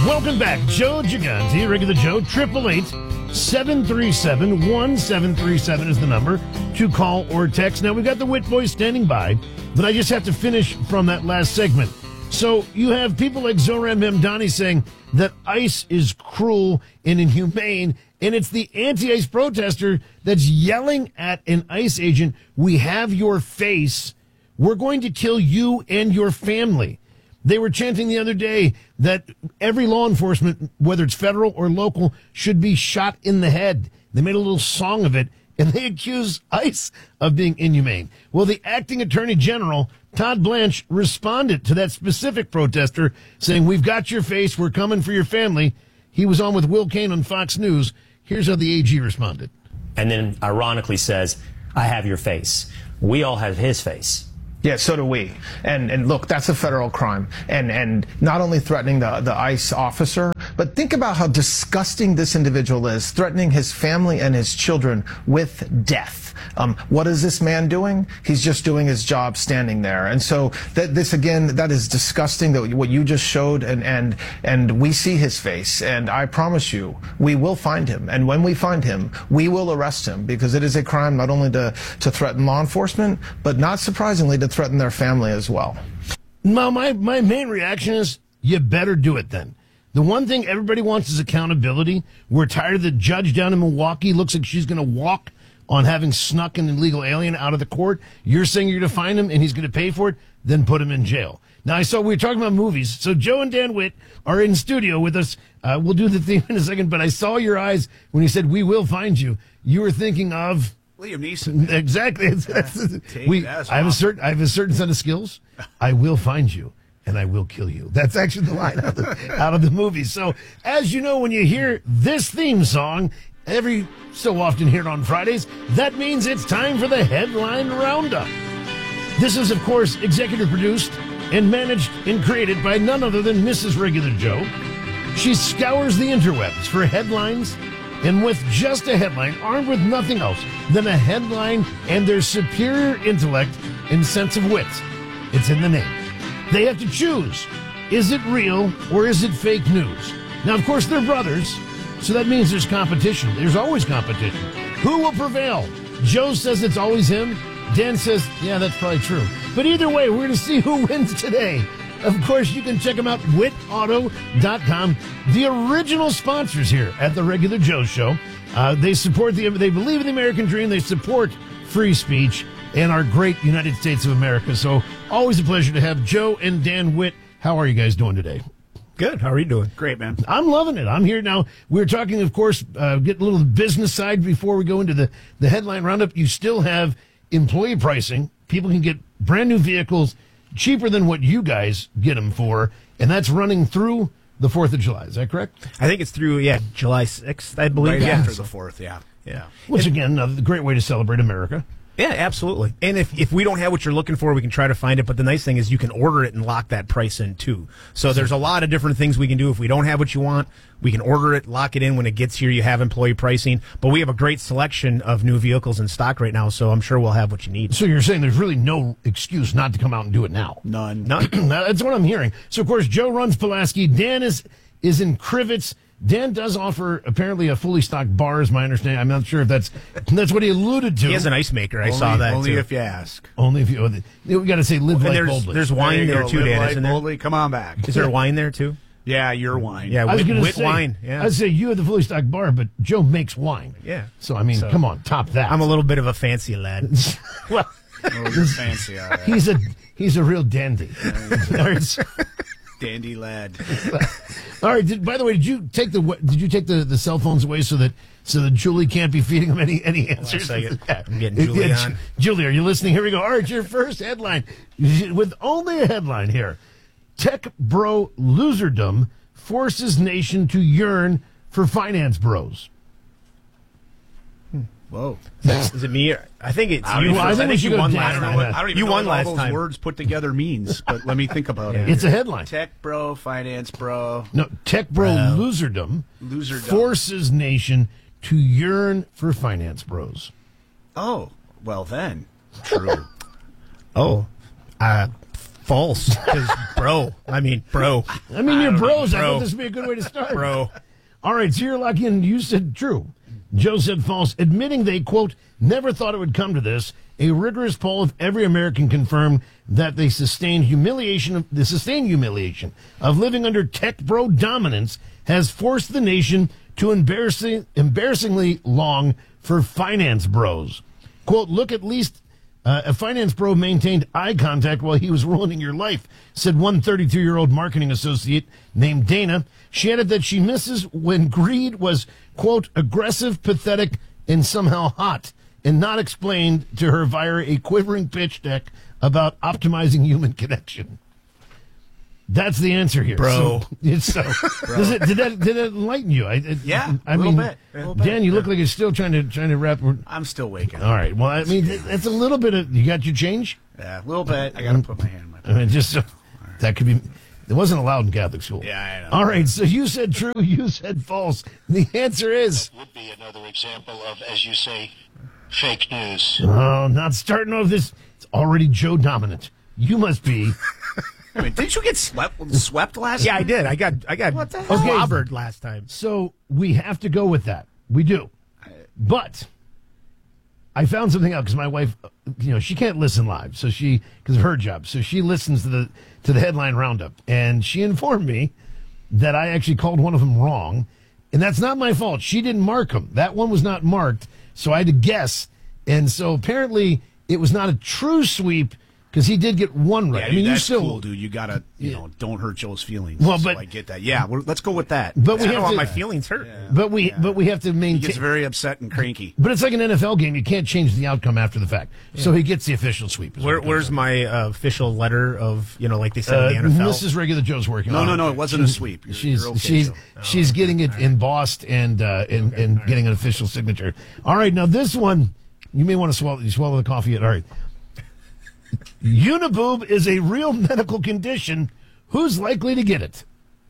Welcome back. Joe Gigante, Regular Joe, 888-737-1737 is the number to call or text. Now, we've got the Wit Boys standing by, but I just have to finish from that last segment. So you have people like Zoran Memdani saying that ICE is cruel and inhumane, and it's the anti-ICE protester that's yelling at an ICE agent, "We have your face. We're going to kill you and your family." They were chanting the other day that every law enforcement, whether it's federal or local, should be shot in the head. They made a little song of it, and they accuse ICE of being inhumane. Well, the acting attorney general, Todd Blanche, responded to that specific protester, saying, "We've got your face. We're coming for your family." He was on with Will Cain on Fox News. Here's how the AG responded. And then ironically says, "I have your face." We all have his face. Yeah, so do we. And look, that's a federal crime. And not only threatening the ICE officer, but think about how disgusting this individual is, threatening his family and his children with death. What is this man doing? He's just doing his job standing there. And so that is disgusting, that what you just showed, and we see his face. And I promise you, we will find him. And when we find him, we will arrest him, because it is a crime not only to threaten law enforcement, but not surprisingly to threaten their family as well. Now, my main reaction is, you better do it then. The one thing everybody wants is accountability. We're tired of the judge down in Milwaukee. Looks like she's going to walk on having snuck an illegal alien out of the court. You're saying you're going to find him and he's going to pay for it, then put him in jail. Now, we were talking about movies. So Joe and Dan Witt are in studio with us. We'll do the theme in a second, but I saw your eyes when you said, "We will find you." You were thinking of Liam Neeson. Exactly. I have a certain set of skills. I will find you, and I will kill you. That's actually the line out of the movie. So, as you know, when you hear this theme song, every so often here on Fridays, that means it's time for the Headline Roundup. This is, of course, executive produced and managed and created by none other than Mrs. Regular Joe. She scours the interwebs for headlines, and with just a headline, armed with nothing else than a headline and their superior intellect and sense of wit. It's in the name. They have to choose, is it real or is it fake news? Now, of course, they're brothers, so that means there's competition. There's always competition. Who will prevail? Joe says it's always him. Dan says, yeah, that's probably true. But either way, we're going to see who wins today. Of course, you can check them out, witauto.com. The original sponsors here at the Regular Joe Show. They believe in the American dream. They support free speech and our great United States of America. So always a pleasure to have Joe and Dan Witt. How are you guys doing today? Good. How are you doing? Great, man. I'm loving it. I'm here now. We're talking, of course, get a little business side before we go into the headline roundup. You still have employee pricing. People can get brand new vehicles cheaper than what you guys get them for, and that's running through the 4th of July. Is that correct? I think it's through, July 6th, I believe. Right after the 4th, yeah. Which, again, a great way to celebrate America. Yeah, absolutely. And if we don't have what you're looking for, we can try to find it. But the nice thing is you can order it and lock that price in, too. So there's a lot of different things we can do. If we don't have what you want, we can order it, lock it in. When it gets here, you have employee pricing. But we have a great selection of new vehicles in stock right now, so I'm sure we'll have what you need. So you're saying there's really no excuse not to come out and do it now? None. That's what I'm hearing. So, of course, Joe runs Pulaski. Dan is in Crivets. Dan does offer apparently a fully stocked bar, is my understanding. I'm not sure if that's what he alluded to. He has an ice maker. I saw that only too. If you ask. Only if you. We got to say, live life boldly. There's wine there too, Dan. Isn't there? Boldly. Come on back. Is there wine there too? Yeah, your wine. Yeah, I was going to wit say wine. Yeah, I'd say you have the fully stocked bar, but Joe makes wine. Yeah. So I mean, come on, top that. I'm a little bit of a fancy lad. Well, You're fancy. All right. he's a real dandy. Dandy lad. All right. By the way, did you take the cell phones away so that Julie can't be feeding them any answers? I'm getting Julie on. Julie, are you listening? Here we go. All right, your first headline with only a headline here: Tech bro loserdom forces nation to yearn for finance bros. Whoa. Is it me? I think it's you. I think you won last last time. I don't even You know won what all last those time. words put together means, but let me think about it. It's a headline. Tech bro, finance bro. No, tech bro loserdom forces nation to yearn for finance bros. Oh, well then. True. False. Because bro. I mean, you're bros. I thought this would be a good way to start. Bro. All right, so you're lucky, and you said true. Joe said false, admitting they, quote, never thought it would come to this. A rigorous poll of every American confirmed that the sustained humiliation of living under tech bro dominance has forced the nation to embarrassingly long for finance bros. Quote, look, at least a finance bro maintained eye contact while he was ruining your life, said one 32-year-old marketing associate named Dana. She added that she misses when greed was, quote, aggressive, pathetic, and somehow hot, and not explained to her via a quivering pitch deck about optimizing human connection. That's the answer here, bro. Did that enlighten you? Yeah, I a little mean, bit. Dan, you look like you're still trying to wrap. I'm still waking. All right. Well, I mean, it's a little bit of. You got your change? Yeah, a little bit. I got to put my hand in my pocket. I mean, just so, that could be. It wasn't allowed in Catholic school. Yeah, I know. All right. So you said true. You said false. The answer is. That would be another example of, as you say, fake news. Oh, not starting off this. It's already Joe dominant. You must be. I mean, didn't you get swept last? Yeah, time? I did. I got clobbered last time. So we have to go with that. We do. But I found something out because my wife, she can't listen live, so because of her job, so she listens to the headline roundup, and she informed me that I actually called one of them wrong, and that's not my fault. She didn't mark them. That one was not marked, so I had to guess, and so apparently it was not a true sweep. Because he did get one right. Yeah, I mean, that's you still cool, dude. You gotta, don't hurt Joe's feelings. Well, so but I get that. Yeah, let's go with that. But I don't want my feelings hurt. Yeah. But we have to maintain. He gets very upset and cranky. But it's like an NFL game; you can't change the outcome after the fact. Yeah. So he gets the official sweep. Where's my official letter of like they said in the NFL? Mrs. Regular Joe's working. No, it wasn't a sweep. She's getting it embossed and getting an official signature. All right, now this one you may want to swallow the coffee. All right. Uniboob is a real medical condition. Who's likely to get it?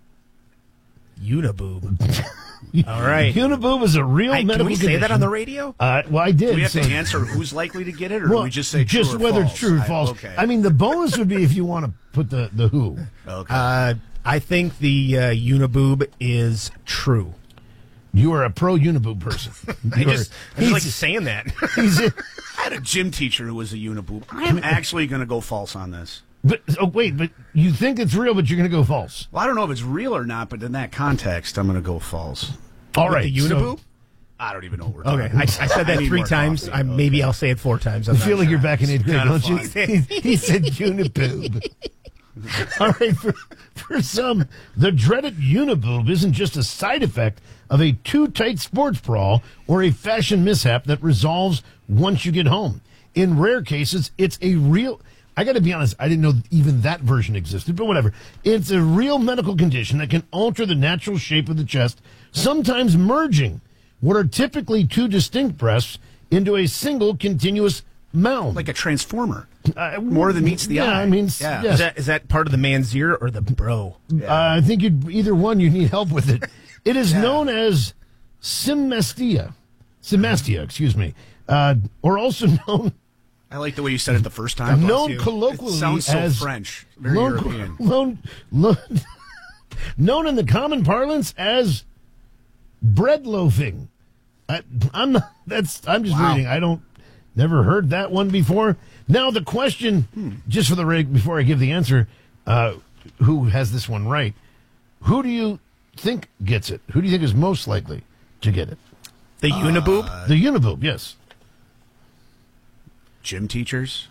Uniboob. All right. Uniboob is a real medical condition. Can we say that on the radio? Well, I did. Do we have to answer who's likely to get it, or do we just say true just or whether false? It's true or false? Okay. I mean, the bonus would be if you want to put the who. Okay. I think the Uniboob is true. You are a pro Uniboob person. I just like saying that. I had a gym teacher who was a Uniboob. I'm actually going to go false on this. But you think it's real, but you're going to go false. Well, I don't know if it's real or not, but in that context, I'm going to go false. All right, the Uniboob. I don't even know what we're talking about. I said that 3 times. Maybe I'll say it 4 times. I feel like you're back in 8th grade, don't you? He said Uniboob. All right, for some, the dreaded Uniboob isn't just a side effect of a too tight sports brawl or a fashion mishap that resolves once you get home. In rare cases, it's a real... I got to be honest, I didn't know even that version existed, but whatever. It's a real medical condition that can alter the natural shape of the chest, sometimes merging what are typically 2 distinct breasts into a single continuous mound. Like a transformer. More than meets the eye. I mean, yeah. Yes. Is that part of the man's ear or the bro? I think either one, you need help with it. It is known as symastia, excuse me, or also known... I like the way you said it the first time. Known colloquially it sounds so as French, very European. Known in the common parlance as bread loafing. I'm just reading. I never heard that one before. Now the question, just for the rig, before I give the answer, who has this one right? Who do you think gets it? Who do you think is most likely to get it? The Uniboob? The Uniboob, yes. Gym teachers?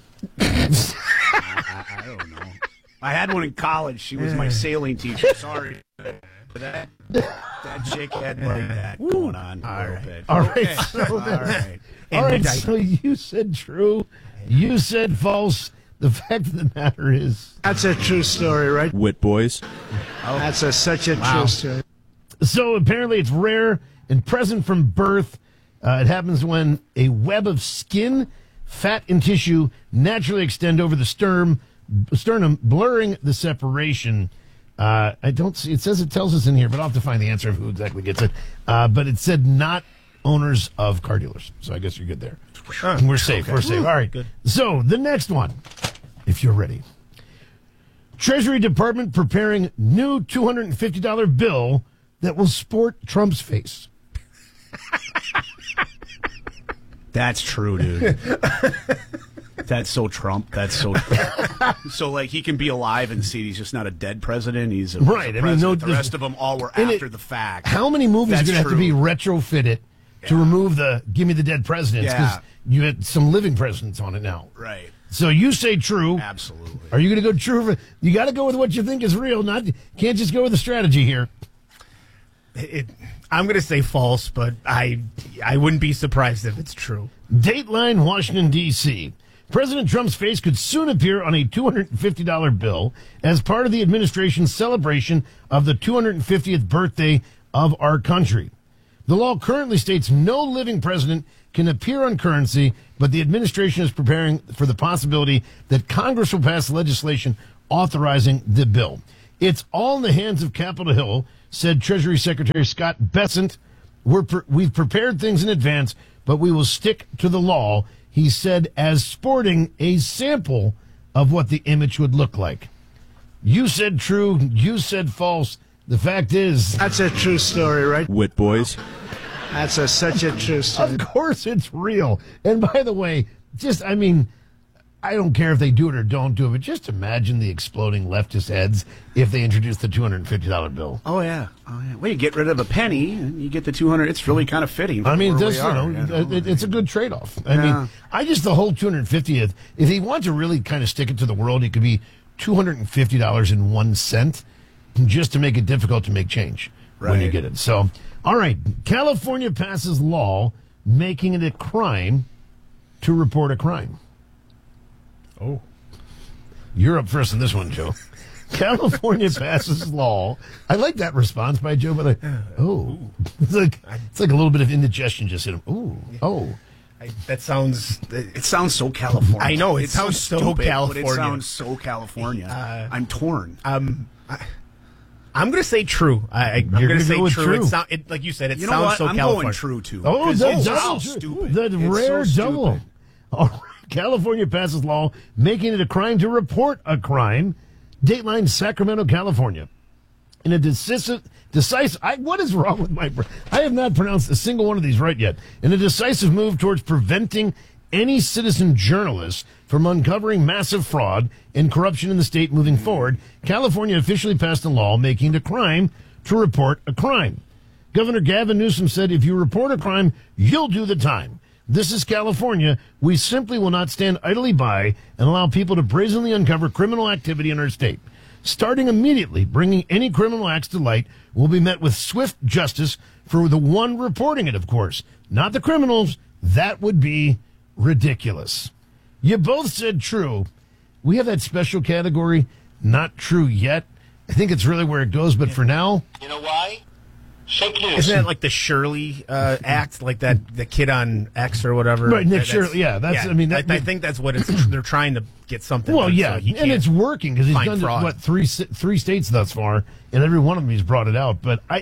I don't know. I had one in college. She was my sailing teacher. Sorry. That chick had like that going on a little bit. All right. Okay. All right. So you said true. You said false. The fact of the matter is... That's a true story, right? Wit boys. That's such a true story. So apparently it's rare and present from birth. It happens when a web of skin, fat, and tissue naturally extend over the sternum, blurring the separation. I don't see. It says it tells us in here, but I'll have to find the answer of who exactly gets it. But it said not owners of car dealers. So I guess you're good there. We're safe. Okay. We're safe. All right. Good. So the next one, if you're ready. Treasury Department preparing new $250 bill that will sport Trump's face. That's true, dude. That's so Trump. That's so Trump. So, like, he can be alive and see he's just not a dead president. He's a right. I mean, the rest of them all were after the fact. How many movies are going to have to be retrofitted to remove the "Give me the dead presidents"? Because you had some living presidents on it now. Right. So you say true. Absolutely. Are you going to go true? You got to go with what you think is real. Can't just go with the strategy here. I'm going to say false, but I wouldn't be surprised if it's true. Dateline, Washington, D.C. President Trump's face could soon appear on a $250 bill as part of the administration's celebration of the 250th birthday of our country. The law currently states no living president can appear on currency, but the administration is preparing for the possibility that Congress will pass legislation authorizing the bill. It's all in the hands of Capitol Hill, said Treasury Secretary Scott Bessent. We've prepared things in advance, but we will stick to the law, he said, as sporting a sample of what the image would look like. You said true, you said false. The fact is... That's a true story, right? Wit boys. That's such a true story. Of course it's real. And by the way, I don't care if they do it or don't do it, but just imagine the exploding leftist heads if they introduce the $250 bill. Oh, yeah. Well, you get rid of a penny and you get the 200. It's really kind of fitting. I mean, it's a good trade-off. I mean, the whole 250th, if he wants to really kind of stick it to the world, it could be $250.01 just to make it difficult to make change when you get it. So, all right, California passes law making it a crime to report a crime. Oh. You're up first in this one, Joe. California passes law. I like that response by Joe, but it's like a little bit of indigestion just hit him. It sounds so California. I know, it sounds so stupid, California. But it sounds so California. I'm torn. I'm going to say true. I'm going to say true. Like you said, it sounds so I'm California. Going true, too. Oh, the double. Stupid. The rare double. All right. California passes law making it a crime to report a crime. Dateline, Sacramento, California. In a decisive, what is wrong with my brain? I have not pronounced a single one of these right yet. In a decisive move towards preventing any citizen journalist from uncovering massive fraud and corruption in the state moving forward, California officially passed a law making it a crime to report a crime. Governor Gavin Newsom said, if you report a crime, you'll do the time. This is California. We simply will not stand idly by and allow people to brazenly uncover criminal activity in our state. Starting immediately, bringing any criminal acts to light will be met with swift justice for the one reporting it, of course. Not the criminals. That would be ridiculous. You both said true. We have that special category, not true yet. I think it's really where it goes, but for now... You know why? Fake news. Isn't that like the Shirley act, like the kid on X or whatever? Right, Nick Shirley. Yeah, I think that's what they're trying to get something. Well, yeah, and it's working because he's done three states thus far, and every one of them he's brought it out. But I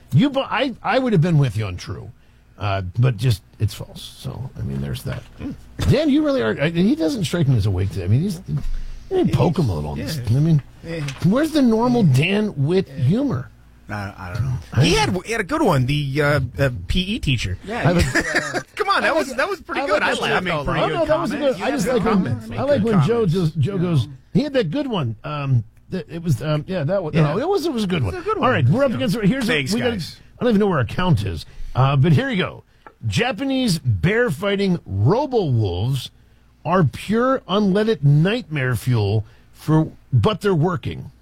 would have been with you on true, but just it's false. So I mean, there's that. Dan, you really are. He doesn't strike me as awake today. I mean, poke him a little on this. I mean, where's the normal Dan Witt humor? I don't know. He had a good one. The PE teacher. Yeah. Come on, that was pretty good. I laughed. That was good. I just like when Joe goes. He had that good one. It was that one. Yeah. It was a good one. All right, we're up against. Thanks, guys. I don't even know where our count is, but here you go. Japanese bear fighting robo-wolves are pure unleaded nightmare fuel but they're working.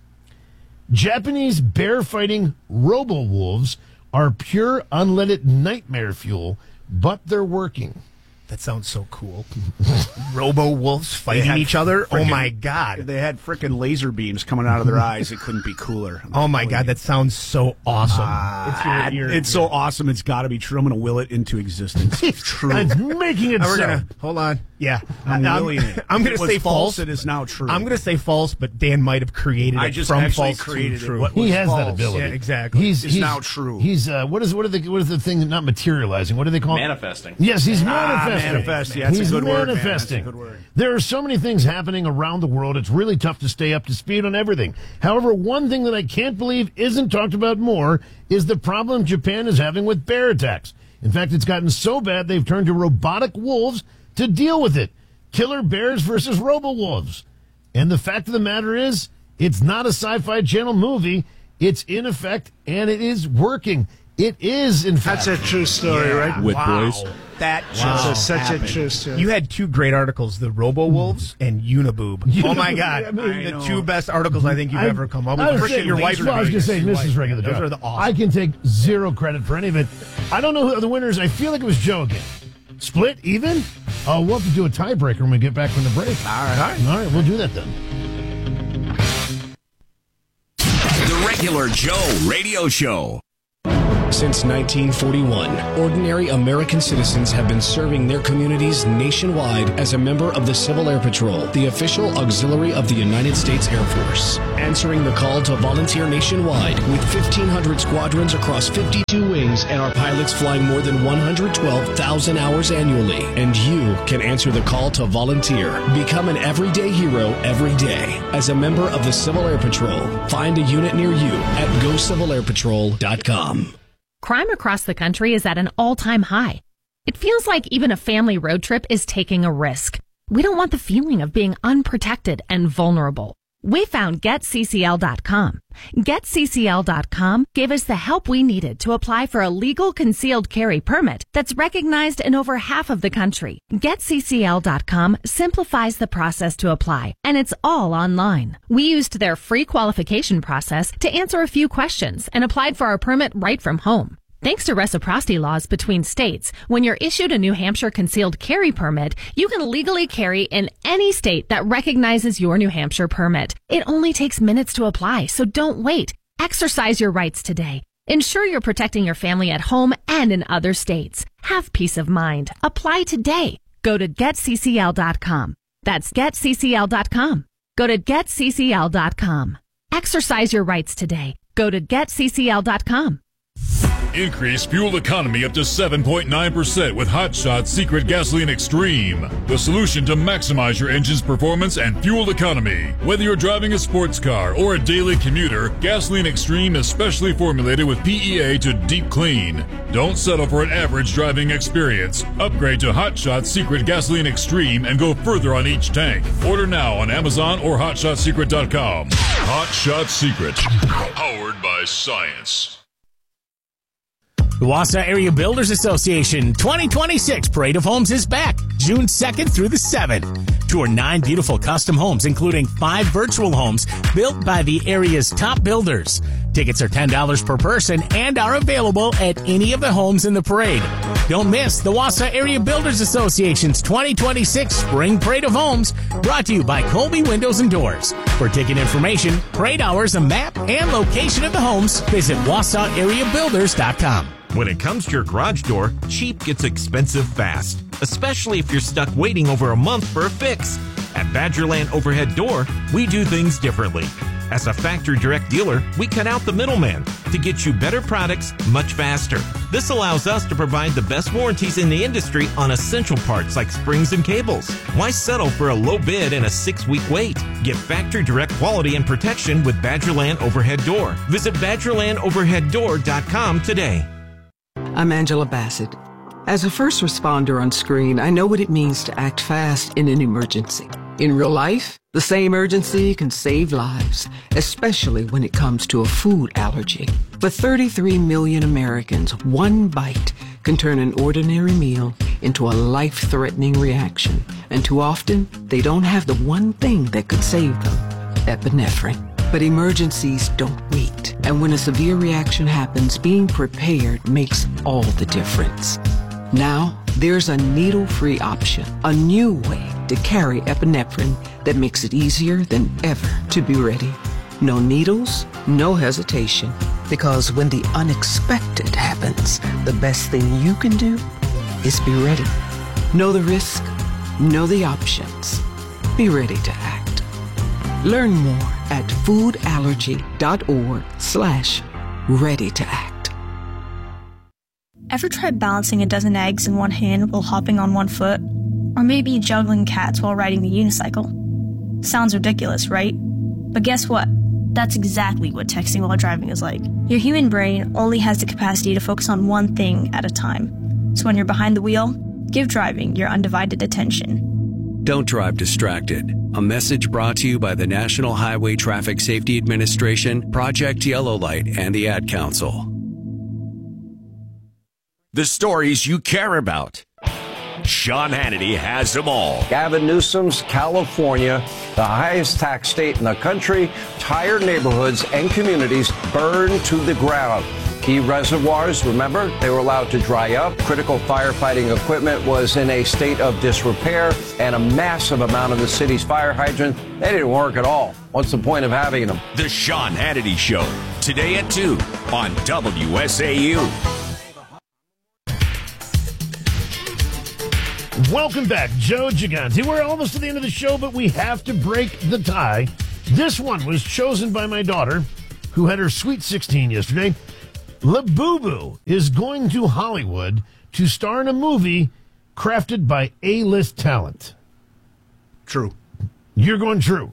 Japanese bear-fighting robo-wolves are pure unleaded nightmare fuel, but they're working. That sounds so cool. Robo-wolves fighting each other? Oh, my God. They had frickin' laser beams coming out of their eyes. It couldn't be cooler. Oh, my God. That sounds so awesome. It's so awesome. It's got to be true. I'm going to will it into existence. It's true. It's making it so. Hold on. Yeah. I'm going to say false. It is now true. I'm going to say false, but Dan might have created it from false created to true. He has that ability. Yeah, exactly. He's now true. He's what is the thing not materializing? What do they call it? Manifesting. Yes, he's manifesting. Manifest. Yeah, that's he's a good word. manifesting. That's a good word. There are so many things happening around the world. It's really tough to stay up to speed on everything. However, one thing that I can't believe isn't talked about more is the problem Japan is having with bear attacks. In fact, it's gotten so bad they've turned to robotic wolves to deal with it. Killer bears versus robo-wolves. And the fact of the matter is, it's not a Sci-Fi Channel movie. It's in effect, and it is working. It is, in fact. That's a true story, right? With boys. That That's such a true story. You had two great articles, the Robo-Wolves and Uniboob. Oh, my God. The two best articles I think you've ever come up with. I was going to say, Mrs. Regular Joe. Those are the awesome. I can take zero credit for any of it. I don't know who the winners. I feel like it was Joe again. Split, even? Oh, we'll have to do a tiebreaker when we get back from the break. All right, we'll do that then. The Regular Joe Radio Show. Since 1941, ordinary American citizens have been serving their communities nationwide as a member of the Civil Air Patrol, the official auxiliary of the United States Air Force. Answering the call to volunteer nationwide with 1,500 squadrons across 52 wings and our pilots flying more than 112,000 hours annually. And you can answer the call to volunteer. Become an everyday hero every day as a member of the Civil Air Patrol. Find a unit near you at GoCivilAirPatrol.com. Crime across the country is at an all-time high. It feels like even a family road trip is taking a risk. We don't want the feeling of being unprotected and vulnerable. We found GetCCL.com. GetCCL.com gave us the help we needed to apply for a legal concealed carry permit that's recognized in over half of the country. GetCCL.com simplifies the process to apply, and it's all online. We used their free qualification process to answer a few questions and applied for our permit right from home. Thanks to reciprocity laws between states, when you're issued a New Hampshire concealed carry permit, you can legally carry in any state that recognizes your New Hampshire permit. It only takes minutes to apply, so don't wait. Exercise your rights today. Ensure you're protecting your family at home and in other states. Have peace of mind. Apply today. Go to GetCCL.com. That's GetCCL.com. Go to GetCCL.com. Exercise your rights today. Go to GetCCL.com. Increase fuel economy up to 7.9% with Hot Shot Secret Gasoline Extreme. The solution to maximize your engine's performance and fuel economy. Whether you're driving a sports car or a daily commuter, Gasoline Extreme is specially formulated with PEA to deep clean. Don't settle for an average driving experience. Upgrade to Hot Shot Secret Gasoline Extreme and go further on each tank. Order now on Amazon or HotShotSecret.com. Hot Shot Secret. Powered by science. The Wausau Area Builders Association 2026 Parade of Homes is back June 2nd through the 7th. Tour 9 beautiful custom homes, including 5 virtual homes built by the area's top builders. Tickets are $10 per person and are available at any of the homes in the parade. Don't miss the Wausau Area Builders Association's 2026 Spring Parade of Homes, brought to you by Colby Windows and Doors. For ticket information, parade hours, a map, and location of the homes, visit WausauAreaBuilders.com. When it comes to your garage door, cheap gets expensive fast, especially if you're stuck waiting over a month for a fix. At Badgerland Overhead Door, we do things differently. As a factory direct dealer, we cut out the middleman to get you better products much faster. This allows us to provide the best warranties in the industry on essential parts like springs and cables. Why settle for a low bid and a 6-week wait? Get factory direct quality and protection with Badgerland Overhead Door. Visit BadgerlandOverheadDoor.com today. I'm Angela Bassett. As a first responder on screen, I know what it means to act fast in an emergency. In real life, the same urgency can save lives, especially when it comes to a food allergy. For 33 million Americans, one bite can turn an ordinary meal into a life-threatening reaction. And too often, they don't have the one thing that could save them, epinephrine. But emergencies don't wait. And when a severe reaction happens, being prepared makes all the difference. Now, there's a needle-free option, a new way to carry epinephrine that makes it easier than ever to be ready. No needles, no hesitation. Because when the unexpected happens, the best thing you can do is be ready. Know the risk, Know the options. Be ready to act. Learn more at foodallergy.org/ready to act. Ever tried balancing a dozen eggs in one hand while hopping on one foot? Or maybe juggling cats while riding the unicycle? Sounds ridiculous, right? But guess what? That's exactly what texting while driving is like. Your human brain only has the capacity to focus on one thing at a time. So when you're behind the wheel, give driving your undivided attention. Don't drive distracted. A message brought to you by the National Highway Traffic Safety Administration, Project Yellow Light, and the Ad Council. The stories you care about. Sean Hannity has them all. Gavin Newsom's California, the highest tax state in the country, entire neighborhoods and communities burned to the ground. Key reservoirs, remember, they were allowed to dry up. Critical firefighting equipment was in a state of disrepair, and a massive amount of the city's fire hydrants, they didn't work at all. What's the point of having them? The Sean Hannity Show, today at 2 on WSAU. Welcome back, Joe Gigante. We're almost to the end of the show, but we have to break the tie. This one was chosen by my daughter, who had her Sweet 16 yesterday. Labubu is going to Hollywood to star in a movie crafted by A-list talent. True. You're going true.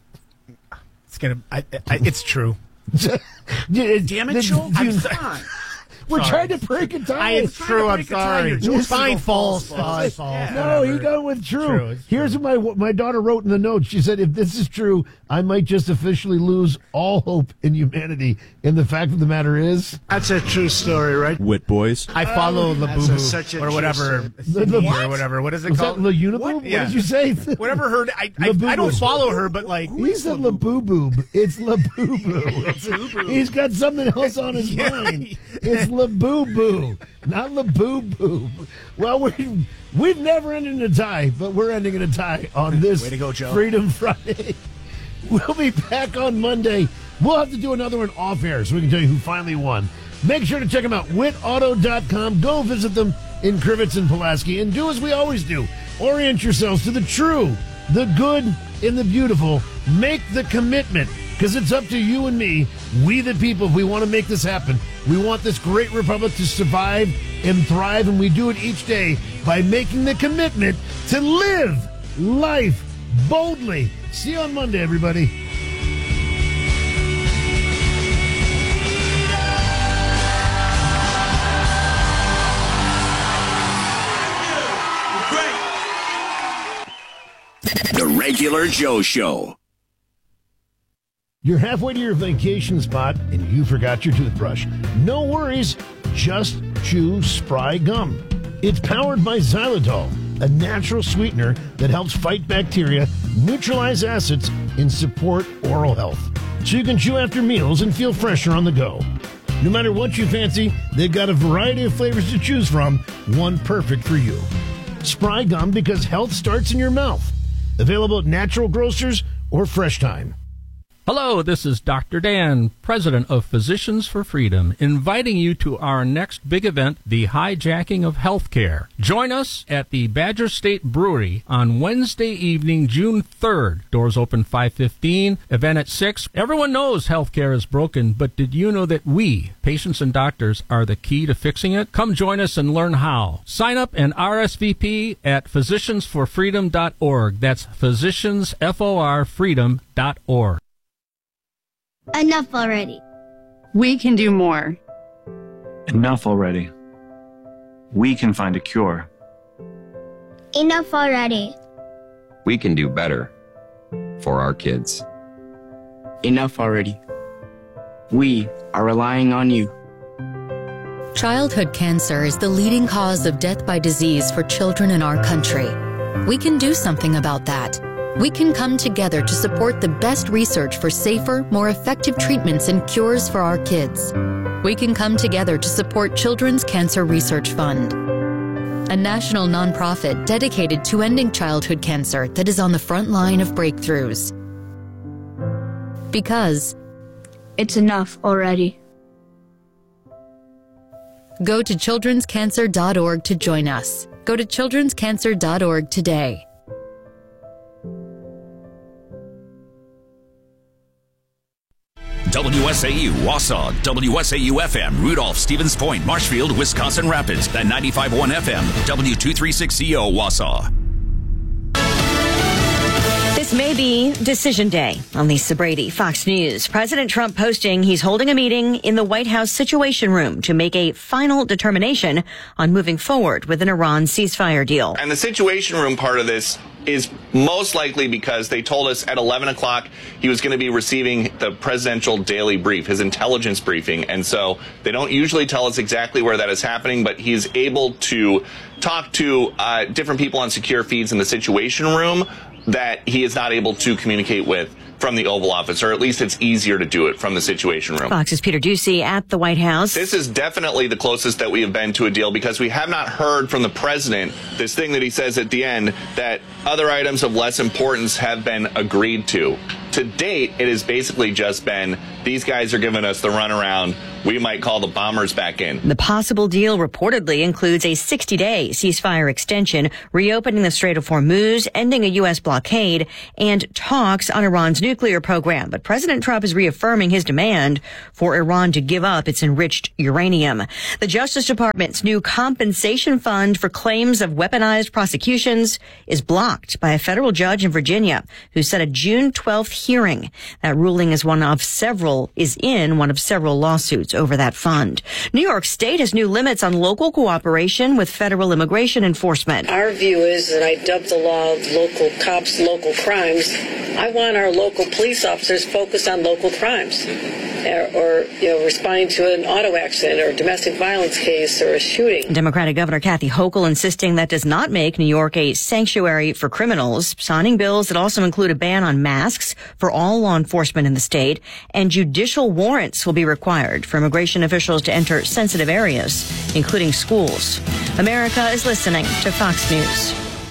It's true. Damn it, Joe. We're trying to break a tie. It's true. I'm sorry. It's fine. False. No, he going with true. Here's what my daughter wrote in the notes. She said, if this is true, I might just officially lose all hope in humanity. And the fact of the matter is... That's a true story, right? Wit boys. I follow Labubu or whatever. Or whatever. What is it called? La Unibu? What did you say? Whatever her... I don't follow her, but like... He said Labubu. It's Labubu. He's got something else on his mind. It's Labubu, not Labubu. Well, we've never ended in a tie, but we're ending in a tie on this Way to go, Joe. Freedom Friday. We'll be back on Monday. We'll have to do another one off air so we can tell you who finally won. Make sure to check them out, witauto.com. Go visit them in Crivets and Pulaski, and do as we always do. Orient yourselves to the true, the good, and the beautiful. Make the commitment, because it's up to you and me, we the people, if we want to make this happen. We want this great republic to survive and thrive, and we do it each day by making the commitment to live life boldly. See you on Monday, everybody. The Regular Joe Show. You're halfway to your vacation spot and you forgot your toothbrush. No worries, just chew Spry Gum. It's powered by xylitol, a natural sweetener that helps fight bacteria, neutralize acids, and support oral health. So you can chew after meals and feel fresher on the go. No matter what you fancy, they've got a variety of flavors to choose from, one perfect for you. Spry Gum, because health starts in your mouth. Available at natural grocers or Fresh Time. Hello, this is Dr. Dan, President of Physicians for Freedom, inviting you to our next big event, the Hijacking of Healthcare. Join us at the Badger State Brewery on Wednesday evening, June 3rd. Doors open 5:15, event at 6. Everyone knows healthcare is broken, but did you know that we, patients and doctors, are the key to fixing it? Come join us and learn how. Sign up and RSVP at physiciansforfreedom.org. That's physiciansforfreedom.org. Enough already. We can do more. Enough already. We can find a cure. Enough already. We can do better for our kids. Enough already. We are relying on you. Childhood cancer is the leading cause of death by disease for children in our country. We can do something about that. We can come together to support the best research for safer, more effective treatments and cures for our kids. We can come together to support Children's Cancer Research Fund, a national nonprofit dedicated to ending childhood cancer that is on the front line of breakthroughs. Because it's enough already. Go to childrenscancer.org to join us. Go to childrenscancer.org today. WSAU, Wausau, WSAU-FM, Rudolph, Stevens Point, Marshfield, Wisconsin Rapids, and 95.1 FM, W236CO, Wausau. This may be Decision Day on Lisa Brady, Fox News. President Trump posting he's holding a meeting in the White House Situation Room to make a final determination on moving forward with an Iran ceasefire deal. And the Situation Room part of this is most likely because they told us at 11 o'clock he was going to be receiving the presidential daily brief, his intelligence briefing. And so they don't usually tell us exactly where that is happening, but he's able to talk to different people on secure feeds in the Situation Room that he is not able to communicate with from the Oval Office, or at least it's easier to do it from the Situation Room. Fox's Peter Doocy at the White House. This is definitely the closest that we have been to a deal because we have not heard from the president this thing that he says at the end that other items of less importance have been agreed to. To date, it has basically just been these guys are giving us the runaround. We might call the bombers back in. The possible deal reportedly includes a 60-day ceasefire extension, reopening the Strait of Hormuz, ending a U.S. blockade, and talks on Iran's nuclear program. But President Trump is reaffirming his demand for Iran to give up its enriched uranium. The Justice Department's new compensation fund for claims of weaponized prosecutions is blocked by a federal judge in Virginia who set a June 12th hearing. That ruling is in one of several lawsuits over that fund. New York State has new limits on local cooperation with federal immigration enforcement. Our view is, and I dubbed the law of local cops, local crimes. I want our local police officers focused on local crimes, or responding to an auto accident or a domestic violence case or a shooting. Democratic Governor Kathy Hochul insisting that does not make New York a sanctuary for criminals, signing bills that also include a ban on masks for all law enforcement in the state, and judicial warrants will be required for immigration officials to enter sensitive areas, including schools. America is listening to Fox News.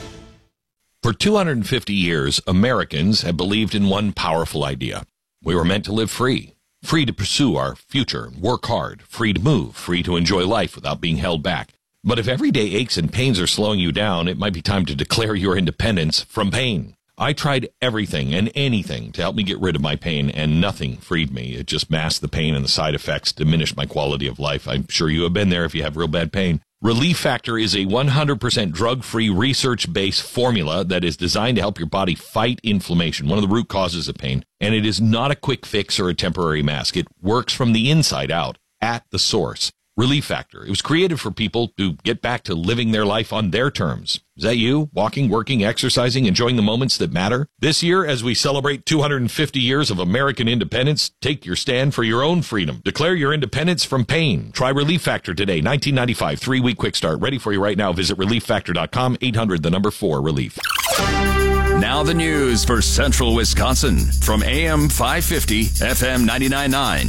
For 250 years, Americans have believed in one powerful idea. We were meant to live free. Free to pursue our future, work hard, free to move, free to enjoy life without being held back. But if everyday aches and pains are slowing you down, it might be time to declare your independence from pain. I tried everything and anything to help me get rid of my pain, and nothing freed me. It just masked the pain and the side effects, diminished my quality of life. I'm sure you have been there if you have real bad pain. Relief Factor is a 100% drug-free, research-based formula that is designed to help your body fight inflammation, one of the root causes of pain. And it is not a quick fix or a temporary mask. It works from the inside out, at the source. Relief Factor. It was created for people to get back to living their life on their terms. Is that you? Walking, working, exercising, enjoying the moments that matter? This year, as we celebrate 250 years of American independence, take your stand for your own freedom. Declare your independence from pain. Try Relief Factor today. 1995, 3-week quick start. Ready for you right now. Visit ReliefFactor.com, 800-4-RELIEF. Now the news for Central Wisconsin from AM 550, FM 99.9,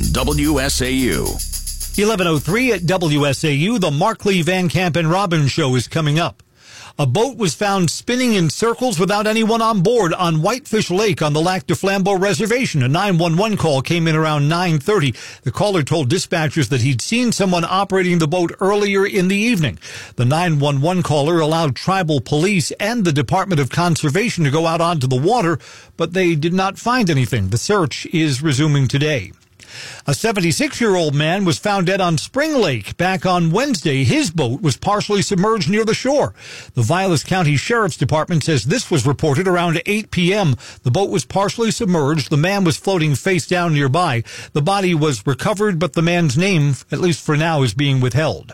WSAU. 11:03 at WSAU, the Markley, Van Camp, and Robbins show is coming up. A boat was found spinning in circles without anyone on board on Whitefish Lake on the Lac du Flambeau Reservation. A 911 call came in around 9:30. The caller told dispatchers that he'd seen someone operating the boat earlier in the evening. The 911 caller allowed tribal police and the Department of Conservation to go out onto the water, but they did not find anything. The search is resuming today. A 76-year-old man was found dead on Spring Lake back on Wednesday. His boat was partially submerged near the shore. The Vilas County Sheriff's Department says this was reported around 8 p.m. The boat was partially submerged. The man was floating face down nearby. The body was recovered, but the man's name, at least for now, is being withheld.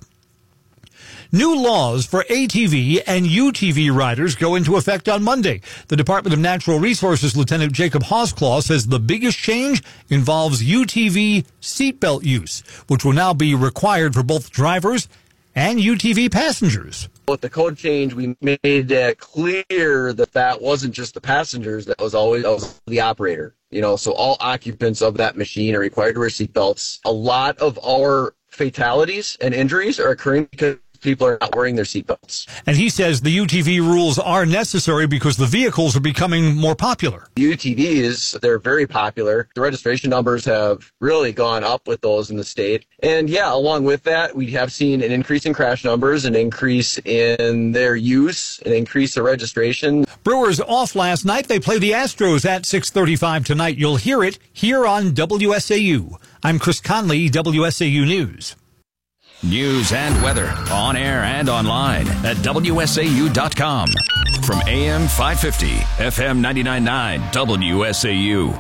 New laws for ATV and UTV riders go into effect on Monday. The Department of Natural Resources Lieutenant Jacob Hosclaw says the biggest change involves UTV seatbelt use, which will now be required for both drivers and UTV passengers. With the code change, we made it clear that that wasn't just the passengers, that was the operator. So all occupants of that machine are required to wear seatbelts. A lot of our fatalities and injuries are occurring because people are not wearing their seatbelts. And he says the UTV rules are necessary because the vehicles are becoming more popular. UTVs, they're very popular. The registration numbers have really gone up with those in the state. And yeah, along with that, we have seen an increase in crash numbers, an increase in their use, an increase in registration. Brewers off last night. They play the Astros at 6:35 tonight. You'll hear it here on WSAU. I'm Chris Conley, WSAU News. News and weather on air and online at WSAU.com. From AM 550, FM 99.9, WSAU.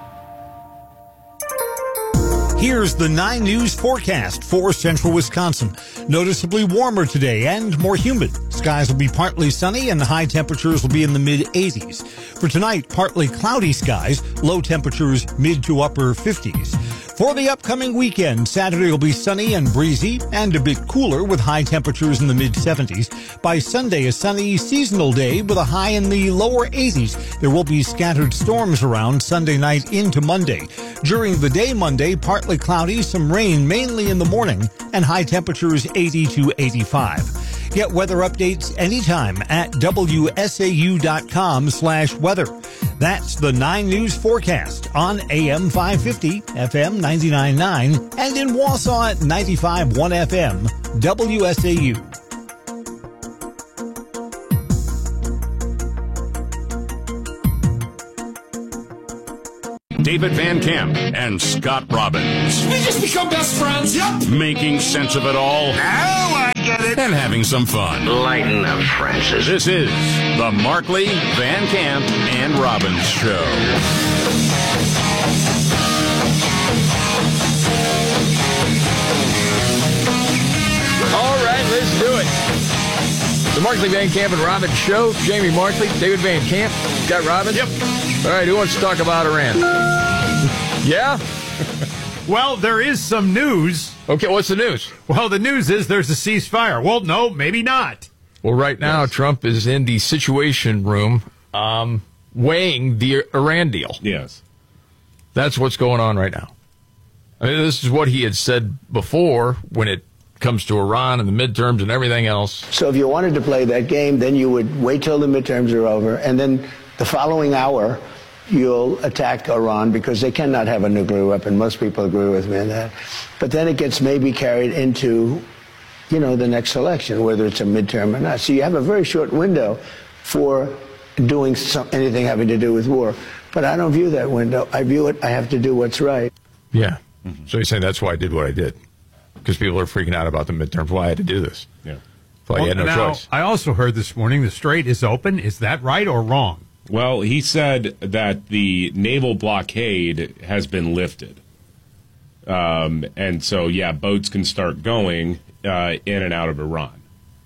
Here's the 9 News forecast for central Wisconsin. Noticeably warmer today and more humid. Skies will be partly sunny and high temperatures will be in the mid-80s. For tonight, partly cloudy skies, low temperatures mid to upper 50s. For the upcoming weekend, Saturday will be sunny and breezy and a bit cooler with high temperatures in the mid-70s. By Sunday, a sunny seasonal day with a high in the lower 80s. There will be scattered storms around Sunday night into Monday. During the day Monday, partly cloudy, some rain mainly in the morning, and high temperatures 80 to 85. Get weather updates anytime at WSAU.com/weather. That's the 9 News forecast on AM 550, FM 99.9, and in Wausau at 95.1 FM, WSAU. David Van Camp and Scott Robbins. We just become best friends. Yep. Making sense of it all. Now I get it. And having some fun. Lighten up, Francis. This is the Markley, Van Camp, and Robbins Show. All right, let's do it. The Markley, Van Camp, and Robbins Show. Jamie Markley, David Van Camp, Scott Robbins. Yep. All right, who wants to talk about Iran? Yeah? Well, there is some news. Okay, what's the news? Well, the news is there's a ceasefire. Well, no, maybe not. Well, right now, Trump is in the Situation Room weighing the Iran deal. Yes. That's what's going on right now. I mean, this is what he had said before when it comes to Iran and the midterms and everything else. So if you wanted to play that game, then you would wait till the midterms are over, and then the following hour, you'll attack Iran because they cannot have a nuclear weapon. Most people agree with me on that. But then it gets maybe carried into, the next election, whether it's a midterm or not. So you have a very short window for doing anything having to do with war. But I don't view that window. I view it, I have to do what's right. Yeah. Mm-hmm. So you're saying that's why I did what I did. Because people are freaking out about the midterms. Why I had to do this. Yeah. Well, you had no choice. I also heard this morning the strait is open. Is that right or wrong? Well, he said that the naval blockade has been lifted. And so, boats can start going in and out of Iran.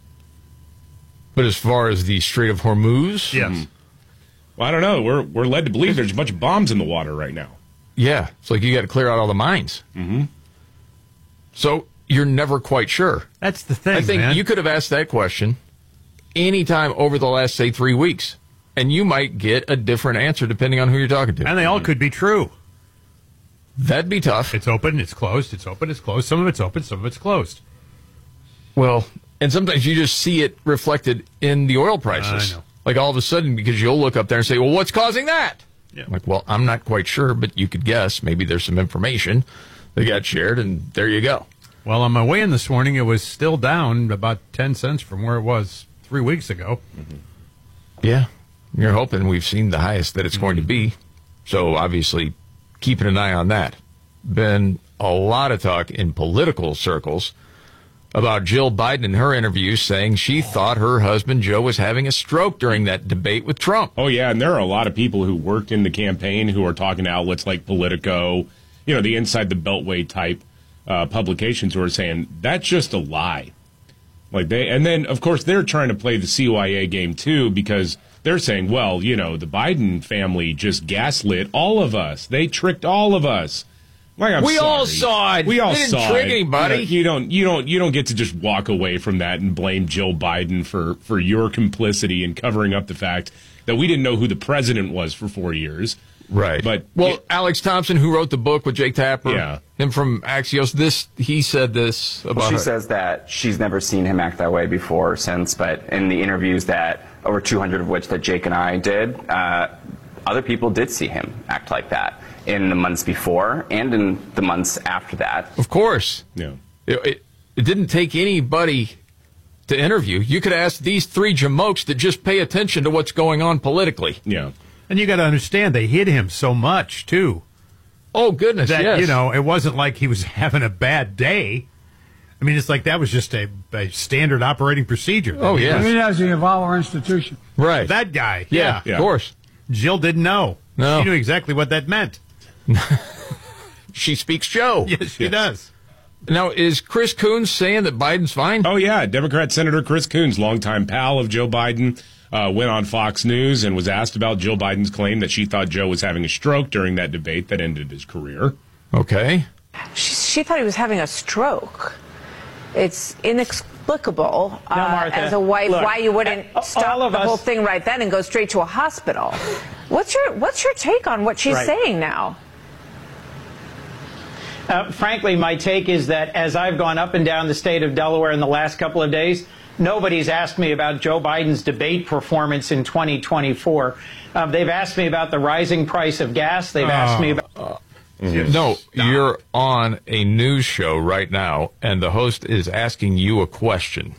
But as far as the Strait of Hormuz? Yes. Well, I don't know. We're led to believe there's a bunch of bombs in the water right now. Yeah. It's like you got to clear out all the mines. Mm-hmm. So you're never quite sure. That's the thing, I think man. You could have asked that question anytime over the last, say, 3 weeks. And you might get a different answer depending on who you're talking to. And they all could be true. That'd be tough. It's open, it's closed, it's open, it's closed. Some of it's open, some of it's closed. Well, and sometimes you just see it reflected in the oil prices. I know. Like all of a sudden, because you'll look up there and say, well, what's causing that? Yeah. I'm like, well, I'm not quite sure, but you could guess. Maybe there's some information that got shared, and there you go. Well, on my way in this morning, it was still down about 10 cents from where it was 3 weeks ago. Mm-hmm. Yeah. You're hoping we've seen the highest that it's going to be. So obviously keeping an eye on that. Been a lot of talk in political circles about Jill Biden in her interview saying she thought her husband Joe was having a stroke during that debate with Trump. Oh, yeah, and there are a lot of people who worked in the campaign who are talking to outlets like Politico, the Inside the Beltway type publications who are saying that's just a lie. And then, of course, they're trying to play the CYA game, too, because they're saying, well, the Biden family just gaslit all of us. They tricked all of us. Like, we all saw it. We all didn't saw trick it. anybody. You don't get to just walk away from that and blame Jill Biden for your complicity in covering up the fact that we didn't know who the president was for 4 years. Right. But Alex Thompson, who wrote the book with Jake Tapper, him from Axios, he said this about she her. says that she's never seen him act that way before or since, but in the interviews that, over 200 of which that Jake and I did, other people did see him act like that in the months before and in the months after that. Of course. Yeah. It didn't take anybody to interview. You could ask these three jamokes that just pay attention to what's going on politically. Yeah. And you got to understand, they hit him so much, too. Oh, goodness, that, yes. You know, it wasn't like he was having a bad day. I mean, it's like that was just a standard operating procedure. Oh, yeah. He doesn't involve our institution. Right. That guy. Yeah, of course. Jill didn't know. No. She knew exactly what that meant. She speaks Joe. Yes, she does. Now, is Chris Coons saying that Biden's fine? Oh, yeah. Democrat Senator Chris Coons, longtime pal of Joe Biden, went on Fox News and was asked about Jill Biden's claim that she thought Joe was having a stroke during that debate that ended his career. Okay. She thought he was having a stroke. It's inexplicable as a wife why you wouldn't stop the whole thing right then and go straight to a hospital. What's your take on what she's saying now? Frankly, my take is that as I've gone up and down the state of Delaware in the last couple of days, nobody's asked me about Joe Biden's debate performance in 2024. They've asked me about the rising price of gas. They've asked me about... No, you're on a news show right now, and the host is asking you a question.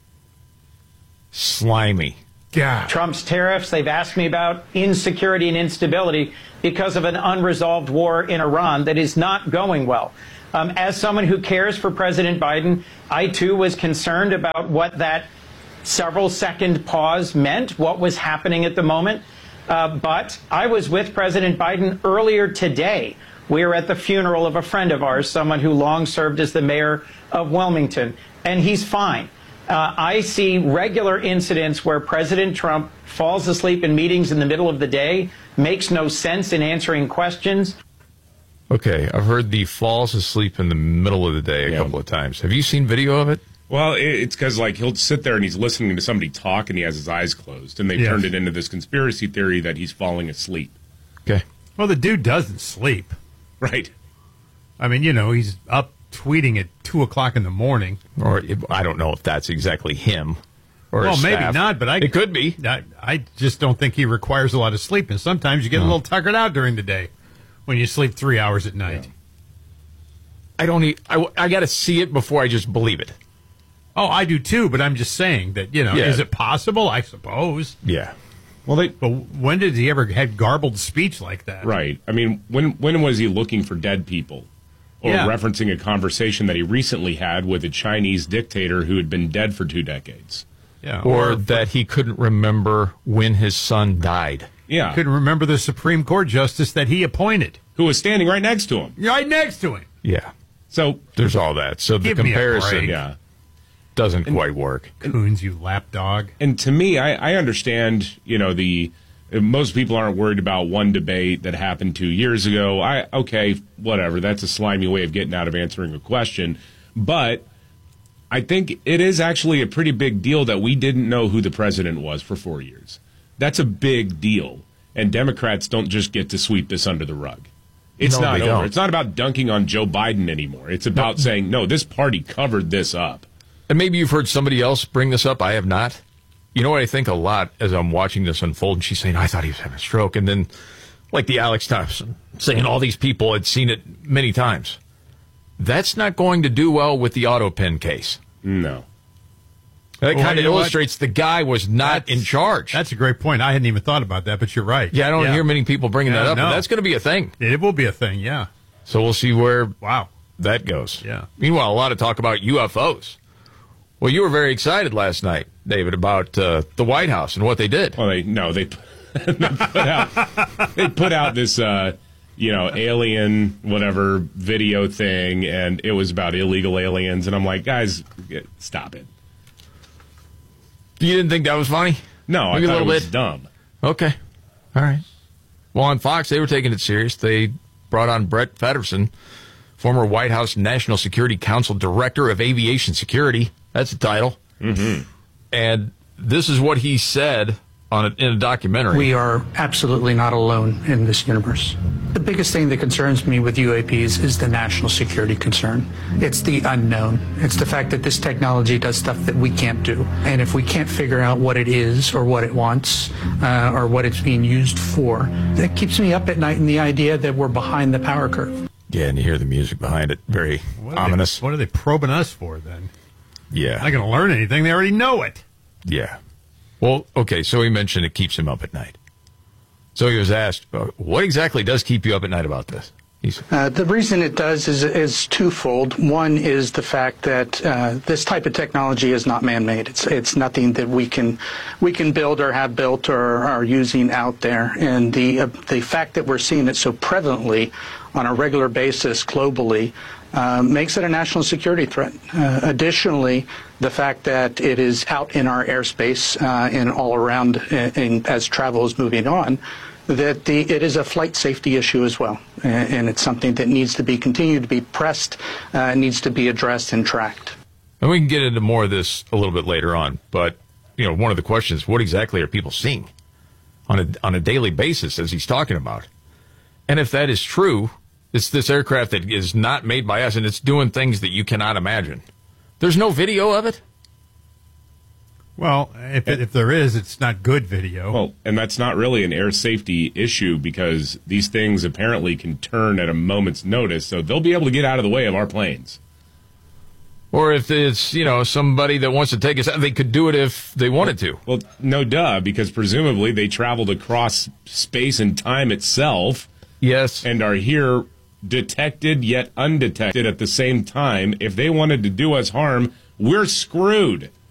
Slimy. God. Trump's tariffs. They've asked me about insecurity and instability because of an unresolved war in Iran that is not going well. As someone who cares for President Biden, I too was concerned about what that several-second pause meant, what was happening at the moment. But I was with President Biden earlier today. We were at the funeral of a friend of ours, someone who long served as the mayor of Wilmington, and he's fine. I see regular incidents where President Trump falls asleep in meetings in the middle of the day, makes no sense in answering questions. Okay, I've heard the falls asleep in the middle of the day a couple of times. Have you seen video of it? Well, it's because he'll sit there and he's listening to somebody talk and he has his eyes closed, and they've turned it into this conspiracy theory that he's falling asleep. Okay. Well, the dude doesn't sleep. Right. I mean, he's up tweeting at 2 o'clock in the morning. Or I don't know if that's exactly him. Or well, his maybe staff. not, but it could be. I just don't think he requires a lot of sleep, and sometimes you get a little tuckered out during the day when you sleep 3 hours at night. Yeah. I got to see it before I just believe it. Oh, I do too, but I'm just saying that, is it possible? I suppose. Yeah. Well, but when did he ever have garbled speech like that? Right. I mean, when was he looking for dead people? Or referencing a conversation that he recently had with a Chinese dictator who had been dead for 2 decades. Yeah. Or that he couldn't remember when his son died. Yeah. Couldn't remember the Supreme Court justice that he appointed. Who was standing right next to him. Right next to him. Yeah. So there's all that. So the comparison doesn't quite work. Coons, you lapdog. And to me, I understand, most people aren't worried about one debate that happened 2 years ago. Okay, whatever. That's a slimy way of getting out of answering a question. But I think it is actually a pretty big deal that we didn't know who the president was for 4 years. That's a big deal. And Democrats don't just get to sweep this under the rug. It's not over. It's not about dunking on Joe Biden anymore. It's about saying, no, this party covered this up. And maybe you've heard somebody else bring this up. I have not. You know what I think a lot as I'm watching this unfold? And she's saying, I thought he was having a stroke. And then, like the Alex Thompson, saying all these people had seen it many times. That's not going to do well with the auto pen case. No. That kind of illustrates the guy was not in charge. That's a great point. I hadn't even thought about that, but you're right. Yeah, I don't hear many people bringing that up. But that's going to be a thing. It will be a thing, yeah. So we'll see where that goes. Yeah. Meanwhile, a lot of talk about UFOs. Well, you were very excited last night, David, about the White House and what they did. Well, they put out this alien whatever video thing, and it was about illegal aliens, and I'm like, guys, stop it. You didn't think that was funny? No, I thought it was dumb. Okay. All right. Well, on Fox, they were taking it serious. They brought on Brett Fetterson, former White House National Security Council Director of Aviation Security. That's the title. Mm-hmm. And this is what he said in a documentary. We are absolutely not alone in this universe. The biggest thing that concerns me with UAPs is the national security concern. It's the unknown. It's the fact that this technology does stuff that we can't do. And if we can't figure out what it is or what it wants or what it's being used for, that keeps me up at night in the idea that we're behind the power curve. Yeah, and you hear the music behind it. Very ominous. What are they probing us for, then? Yeah. Not going to learn anything. They already know it. Yeah. Well, okay, so he mentioned it keeps him up at night. So he was asked, what exactly does keep you up at night about this? The reason it does is twofold. One is the fact that this type of technology is not man-made. It's nothing that we can build or have built or are using out there. And the fact that we're seeing it so prevalently on a regular basis globally makes it a national security threat. Additionally, the fact that it is out in our airspace and all around and as travel is moving on, that it is a flight safety issue as well. And it's something that needs to be continued to be pressed, needs to be addressed and tracked. And we can get into more of this a little bit later on. But, one of the questions, what exactly are people seeing on a daily basis as he's talking about? And if that is true, it's this aircraft that is not made by us, and it's doing things that you cannot imagine. There's no video of it? Well, if there is, it's not good video. Well, and that's not really an air safety issue because these things apparently can turn at a moment's notice, so they'll be able to get out of the way of our planes. Or if it's, somebody that wants to take us out, they could do it if they wanted to. Well, no duh, because presumably they traveled across space and time itself. Yes. And are here detected yet undetected at the same time. If they wanted to do us harm, we're screwed.